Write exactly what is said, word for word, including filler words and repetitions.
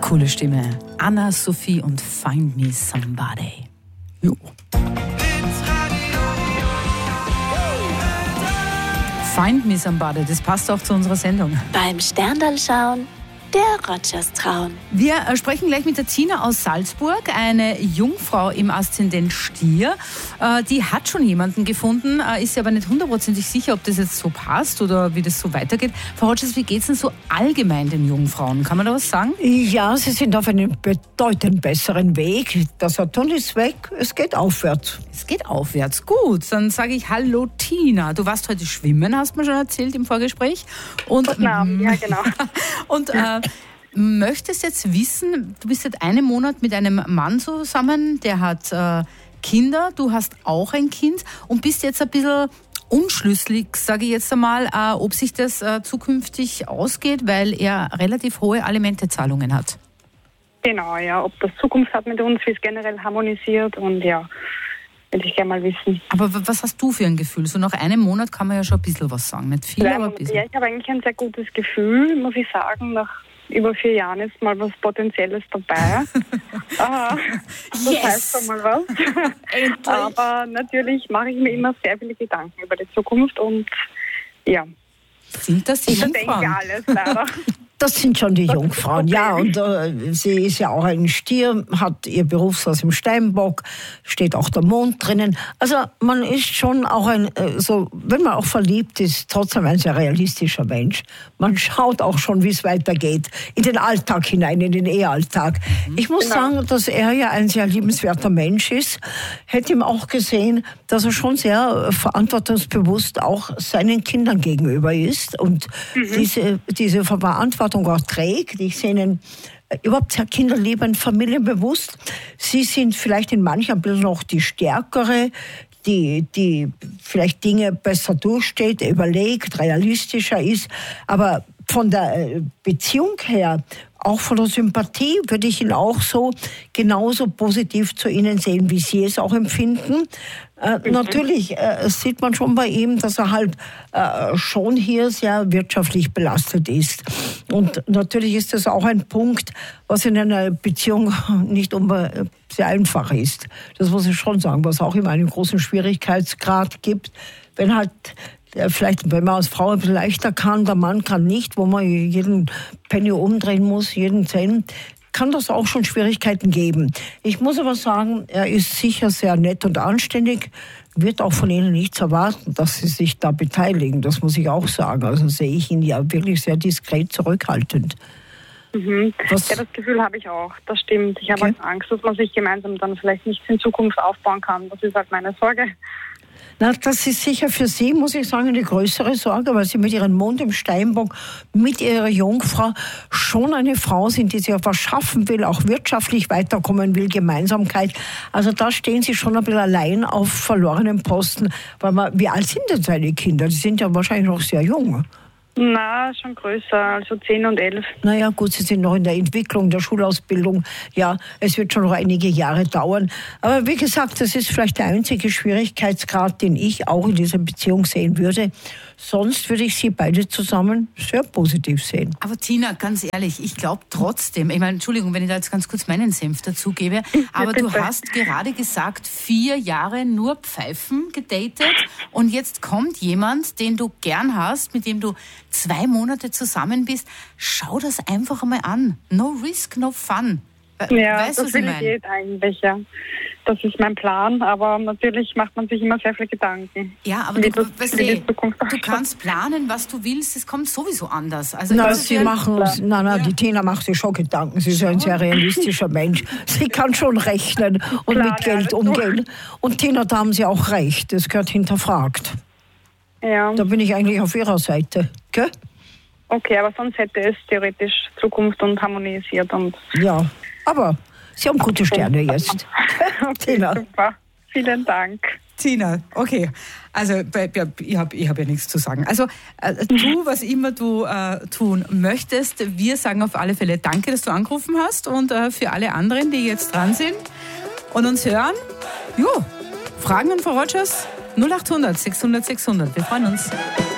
Coole Stimme. Anna-Sophie und Find Me Somebody. Jo. Find Me Somebody, das passt auch zu unserer Sendung. Beim Sterndal schauen, der Rogers trauen. Wir äh, sprechen gleich mit der Tina aus Salzburg, eine Jungfrau im Aszendent Stier. Äh, die hat schon jemanden gefunden, äh, ist sich aber nicht hundertprozentig sicher, ob das jetzt so passt oder wie das so weitergeht. Frau Rogers, wie geht es denn so allgemein den Jungfrauen? Kann man da was sagen? Ja, sie sind auf einem bedeutend besseren Weg. Der Saturn ist weg, es geht aufwärts. Es geht aufwärts, gut. Dann sage ich Hallo Tina. Du warst heute schwimmen, hast du mir schon erzählt im Vorgespräch. Und, Guten Abend, ja genau. Und äh, möchtest jetzt wissen, du bist seit einem Monat mit einem Mann zusammen, der hat äh, Kinder, du hast auch ein Kind und bist jetzt ein bisschen unschlüssig, sage ich jetzt einmal, äh, ob sich das äh, zukünftig ausgeht, weil er relativ hohe Alimentezahlungen hat. Genau, ja, ob das Zukunft hat mit uns, wie es generell harmonisiert und ja, würde ich gerne mal wissen. Aber was hast du für ein Gefühl? So nach einem Monat kann man ja schon ein bisschen was sagen, nicht viel, ja, aber ein bisschen. Ja, ich habe eigentlich ein sehr gutes Gefühl, muss ich sagen, nach über vier Jahren ist mal was Potenzielles dabei. Aha, das yes. heißt schon mal was. Endlich. Aber natürlich mache ich mir immer sehr viele Gedanken über die Zukunft und ja. Sind das die Ich Jungfrauen? denke alles leider. Das sind schon die Jungfrauen, ja. Und äh, sie ist ja auch ein Stier, hat ihr Berufshaus im Steinbock, steht auch der Mond drinnen. Also man ist schon auch ein, äh, so, wenn man auch verliebt ist, trotzdem ein sehr realistischer Mensch. Man schaut auch schon, wie es weitergeht, in den Alltag hinein, in den Ehealltag. Mhm. Ich muss genau. sagen, dass er ja ein sehr liebenswerter Mensch ist. Hätte ihm auch gesehen, dass er schon sehr verantwortungsbewusst auch seinen Kindern gegenüber ist und mhm. diese, diese Verantwortung auch trägt. Ich sehe ihn überhaupt sehr kinderliebend, familienbewusst. Sie sind vielleicht in manchen ein bisschen noch die Stärkere, die, die vielleicht Dinge besser durchsteht, überlegt, realistischer ist. Aber von der Beziehung her, auch von der Sympathie, würde ich ihn auch so genauso positiv zu Ihnen sehen, wie Sie es auch empfinden. Äh, mhm. Natürlich äh, sieht man schon bei ihm, dass er halt äh, schon hier sehr wirtschaftlich belastet ist. Und natürlich ist das auch ein Punkt, was in einer Beziehung nicht unbe- sehr einfach ist. Das muss ich schon sagen, was auch immer einen großen Schwierigkeitsgrad gibt. Wenn halt vielleicht, wenn man als Frau ein bisschen leichter kann, der Mann kann nicht, wo man jeden Penny umdrehen muss, jeden Cent, kann das auch schon Schwierigkeiten geben. Ich muss aber sagen, er ist sicher sehr nett und anständig, wird auch von Ihnen nichts erwarten, dass Sie sich da beteiligen, das muss ich auch sagen. Also sehe ich ihn ja wirklich sehr diskret zurückhaltend. Mhm. Ja, das Gefühl habe ich auch, das stimmt. Ich habe okay. halt Angst, dass man sich gemeinsam dann vielleicht nichts in Zukunft aufbauen kann. Das ist halt meine Sorge. Na, das ist sicher für Sie, muss ich sagen, eine größere Sorge, weil Sie mit Ihrem Mond im Steinbock, mit Ihrer Jungfrau schon eine Frau sind, die sich auch was schaffen will, auch wirtschaftlich weiterkommen will, Gemeinsamkeit. Also da stehen Sie schon ein bisschen allein auf verlorenen Posten. Weil man, wie alt sind denn seine Kinder? Die sind ja wahrscheinlich noch sehr jung. Na, schon größer, also zehn und elf. Naja, gut, Sie sind noch in der Entwicklung der Schulausbildung. Ja, es wird schon noch einige Jahre dauern. Aber wie gesagt, das ist vielleicht der einzige Schwierigkeitsgrad, den ich auch in dieser Beziehung sehen würde. Sonst würde ich Sie beide zusammen sehr positiv sehen. Aber Tina, ganz ehrlich, ich glaube trotzdem, ich meine, Entschuldigung, wenn ich da jetzt ganz kurz meinen Senf dazugebe, aber du hast gerade gesagt, vier Jahre nur Pfeifen gedatet und jetzt kommt jemand, den du gern hast, mit dem du zwei Monate zusammen bist. Schau das einfach einmal an. No risk, no fun. Ja, weißt, das will ich geht eigentlich, ja. Das ist mein Plan, aber natürlich macht man sich immer sehr viel Gedanken. Ja, aber du, das, weißt du, du kannst planen, was du willst, es kommt sowieso anders. Also na, sie machen, na, na, ja. Die Tina macht sich schon Gedanken, sie ist ja ein sehr realistischer Mensch. Sie kann schon rechnen und Klar, mit Geld ja, umgehen. Und Tina, da haben Sie auch recht, das gehört hinterfragt. Ja. Da bin ich eigentlich auf Ihrer Seite, gell? Okay, aber sonst hätte es theoretisch Zukunft und harmonisiert. Und ja, aber Sie haben gute Sterne jetzt. Okay, Tina. Super. Vielen Dank. Tina, okay. Also ich habe ich hab ja nichts zu sagen. Also äh, tu, was immer du äh, tun möchtest. Wir sagen auf alle Fälle danke, dass du angerufen hast und äh, für alle anderen, die jetzt dran sind und uns hören. Jo, Fragen an Frau Rogers null acht hundert sechshundert sechshundert. Wir freuen uns.